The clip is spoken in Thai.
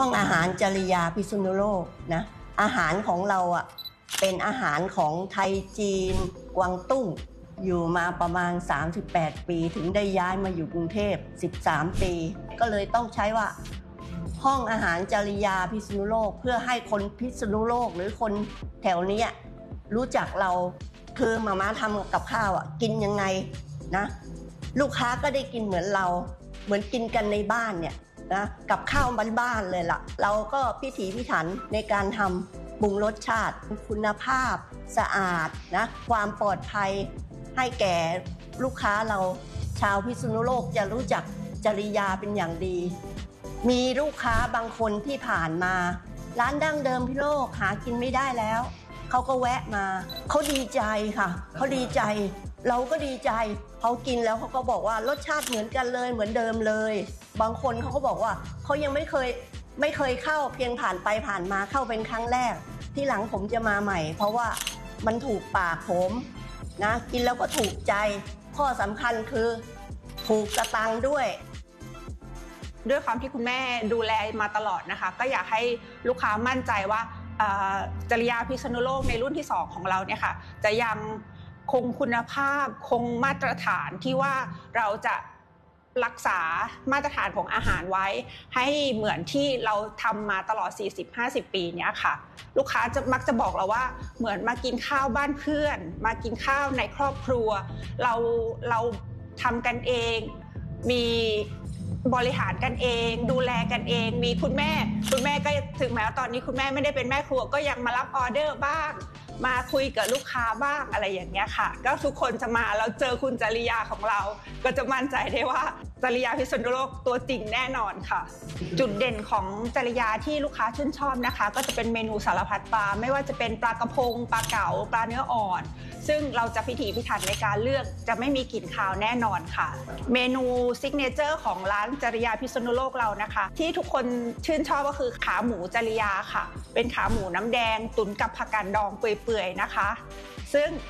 ห้องอาหารจริยาพิษณุโลกนะอาหารของเราเป็นอาหารของไทยจีนกวางตุ้งอยู่มาประมาณ38ปีถึงได้ย้ายมาอยู่กรุงเทพ13ปีก็เลยต้องใช้ว่าห้องอาหารจริยาพิษณุโลกเพื่อให้คนพิษณุโลกหรือคนแถวนี้รู้จักเราคือมาม่าทำกับข้าวกินยังไงนะลูกค้าก็ได้กินเหมือนเราเหมือนกินกันในบ้านเนี่ยนะกับข้าวบ้านๆเลยล่ะเราก็พิถีพิถันในการทำปรุงรสชาติคุณภาพสะอาดนะความปลอดภัยให้แก่ลูกค้าเราชาวพิษณุโลกจะรู้จักจริยาเป็นอย่างดีมีลูกค้าบางคนที่ผ่านมาร้านดั้งเดิมพิโลกหากินไม่ได้แล้วเขาก็แวะมาเขาดีใจค่ะเขาดีใจเราก็ดีใจเขากินแล้วเขาก็บอกว่ารสชาติเหมือนกันเลยเหมือนเดิมเลยบางคนเขาก็บอกว่าเขายังไม่เคยเข้าเพียงผ่านไปผ่านมาเข้าเป็นครั้งแรกที่หลังผมจะมาใหม่เพราะว่ามันถูกปากผมนะกินแล้วก็ถูกใจข้อสำคัญคือถูกสตังค์ด้วยความที่คุณแม่ดูแลมาตลอดนะคะก็อยากให้ลูกค้ามั่นใจว่าจริยาพิษณุโลกในรุ่นที่2ของเราเนี่ยค่ะจะยังคงคุณภาพคงมาตรฐานที่ว่าเราจะรักษามาตรฐานของอาหารไว้ให้เหมือนที่เราทำมาตลอด 40-50 ปีเนี้ยค่ะลูกค้ามักจะบอกเราว่าเหมือนมากินข้าวบ้านเพื่อนมากินข้าวในครอบครัวเราทำกันเองมีบริหารกันเองดูแลกันเองมีคุณแม่ก็ถึงแม้ว่าตอนนี้คุณแม่ไม่ได้เป็นแม่ครัวก็ยังมารับออเดอร์บ้างมาคุยกับลูกค้าบ้างอะไรอย่างเงี้ยค่ะก็ทุกคนจะมาแล้วเจอคุณจริยาของเราก็จะมั่นใจได้ว่าจริยาพิษณุโลกตัวจริงแน่นอนค่ะจุดเด่นของจริยาที่ลูกค้าชื่นชอบนะคะก็จะเป็นเมนูสารพัดปลาไม่ว่าจะเป็นปลากระพงปลาเก๋าปลาเนื้ออ่อนซึ่งเราจะพิถีพิถันในการเลือกจะไม่มีกลิ่นคาวแน่นอนค่ะเมนูซิกเนเจอร์ของร้านจริยาพิษณุโลกเรานะคะที่ทุกคนชื่นชอบก็คือขาหมูจริยาค่ะเป็นขาหมูน้ำแดงตุ๋นกับผักกาดดองเปื่อยๆนะคะซึ่ง